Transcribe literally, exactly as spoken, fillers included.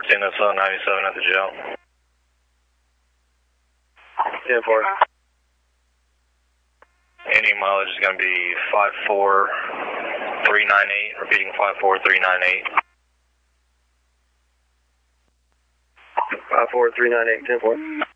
Stand up, ninety-seven at the jail. ten four. Ending mileage is going to be five four three nine eight. Repeating five four three nine eight. five four three nine eight, ten four.